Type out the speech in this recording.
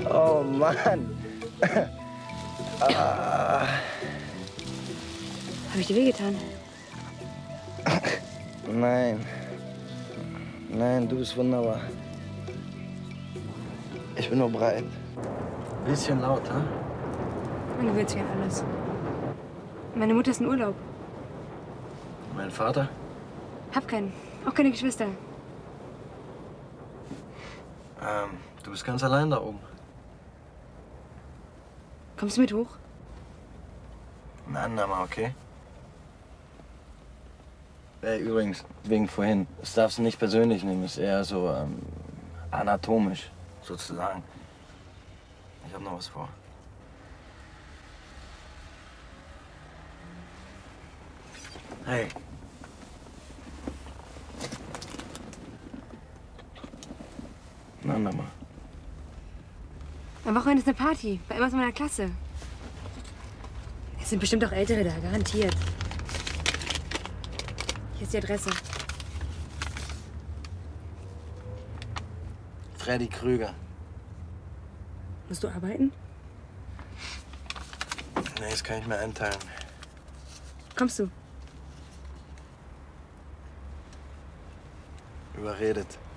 Oh Mann. Habe ich dir wehgetan? Nein. Nein, du bist wunderbar. Ich bin nur breit. Bisschen laut, ha? Man gewöhnt sich an alles. Meine Mutter ist in Urlaub. Mein Vater? Hab keinen. Auch keine Geschwister. Du bist ganz allein da oben. Kommst du mit hoch? Ein andermal, okay? Übrigens, wegen vorhin. Das darfst du nicht persönlich nehmen. Das ist eher so anatomisch, sozusagen. Ich hab noch was vor. Hey. Ein andermal. Am Wochenende ist eine Party. Bei Emma aus meiner Klasse. Es sind bestimmt auch Ältere da, garantiert. Hier ist die Adresse. Freddy Krüger. Musst du arbeiten? Nee, das kann ich mir einteilen. Kommst du? Überredet.